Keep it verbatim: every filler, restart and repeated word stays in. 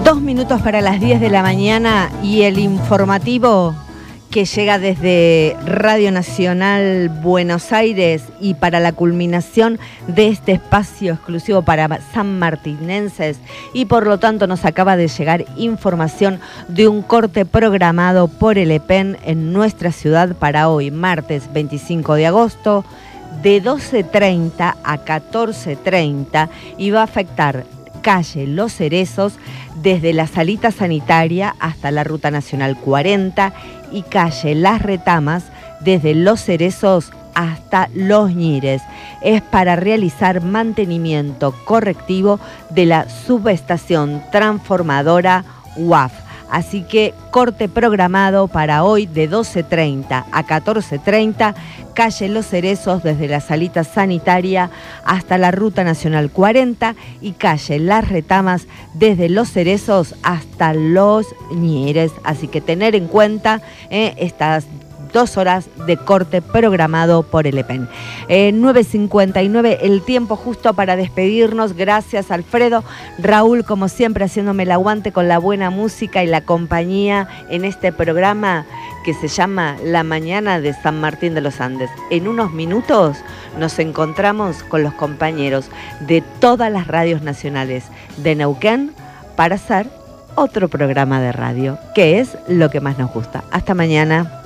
Dos minutos para las diez de la mañana y el informativo que llega desde Radio Nacional Buenos Aires y para la culminación de este espacio exclusivo para sanmartinenses, y por lo tanto nos acaba de llegar información de un corte programado por el E P E N en nuestra ciudad para hoy, martes veinticinco de agosto, de doce treinta a catorce treinta, y va a afectar calle Los Cerezos desde la Salita Sanitaria hasta la Ruta Nacional cuarenta y calle Las Retamas desde Los Cerezos hasta Los Ñires. Es para realizar mantenimiento correctivo de la subestación transformadora U A F. Así que corte programado para hoy de doce treinta a catorce treinta, calle Los Cerezos desde la Salita Sanitaria hasta la Ruta Nacional cuarenta y calle Las Retamas desde Los Cerezos hasta Los Ñires. Así que tener en cuenta eh, estas dos horas de corte programado por el E P E N. Eh, nueve cincuenta y nueve, el tiempo justo para despedirnos. Gracias, Alfredo. Raúl, como siempre, haciéndome el aguante con la buena música y la compañía en este programa que se llama La Mañana de San Martín de los Andes. En unos minutos nos encontramos con los compañeros de todas las radios nacionales de Neuquén para hacer otro programa de radio, que es lo que más nos gusta. Hasta mañana.